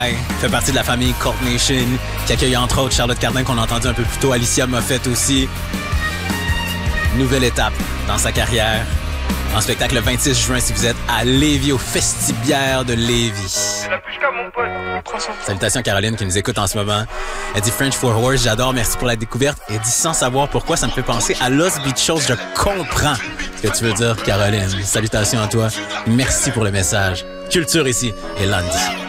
fait partie de la famille Cult Nation, qui accueille entre autres Charlotte Cardin qu'on a entendu un peu plus tôt, Alicia Moffett aussi. Nouvelle étape dans sa carrière. En spectacle le 26 juin si vous êtes à Lévis, au Festibiaire de Lévis. Salutations à Caroline qui nous écoute en ce moment. Elle dit French for Horse, j'adore, merci pour la découverte. Elle dit sans savoir pourquoi, ça me fait penser à Lost Beachos. Je comprends ce que tu veux dire, Caroline. Salutations à toi. Merci pour le message. Culture ici et Landy.